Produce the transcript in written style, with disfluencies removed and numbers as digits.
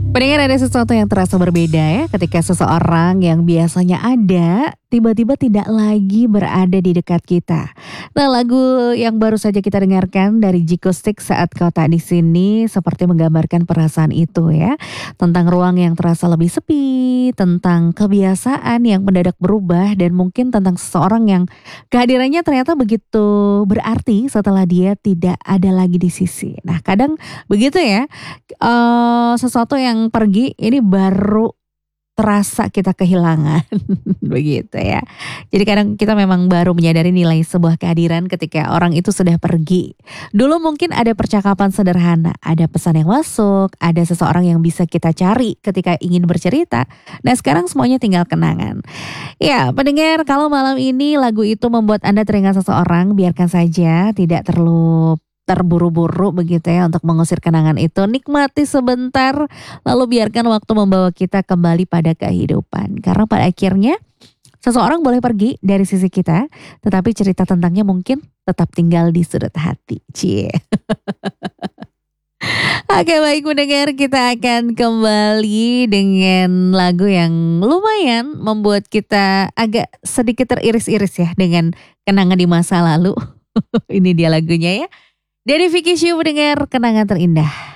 Pendengar, ada sesuatu yang terasa berbeda ya ketika seseorang yang biasanya ada tiba-tiba tidak lagi berada di dekat kita. Nah, lagu yang baru saja kita dengarkan dari Jiko Stick Saat Kau Tak di Sini seperti menggambarkan perasaan itu ya. Tentang ruang yang terasa lebih sepi, tentang kebiasaan yang mendadak berubah dan mungkin tentang seseorang yang kehadirannya ternyata begitu berarti setelah dia tidak ada lagi di sisi. Nah, kadang begitu ya. Sesuatu yang pergi ini baru terasa kita kehilangan, begitu ya. Jadi kadang kita memang baru menyadari nilai sebuah kehadiran ketika orang itu sudah pergi. Dulu mungkin ada percakapan sederhana, ada pesan yang masuk, ada seseorang yang bisa kita cari ketika ingin bercerita. Nah, sekarang semuanya tinggal kenangan. Ya, pendengar, kalau malam ini lagu itu membuat Anda teringat seseorang, biarkan saja, tidak perlu terburu-buru begitu ya untuk mengusir kenangan itu. Nikmati sebentar, lalu biarkan waktu membawa kita kembali pada kehidupan. Karena pada akhirnya seseorang boleh pergi dari sisi kita, tetapi cerita tentangnya mungkin tetap tinggal di sudut hati. Cie. Oke, baik mendengar, kita akan kembali dengan lagu yang lumayan membuat kita agak sedikit teriris-iris ya dengan kenangan di masa lalu. Ini dia lagunya ya. Dari Vicky Shu mendengar kenangan terindah.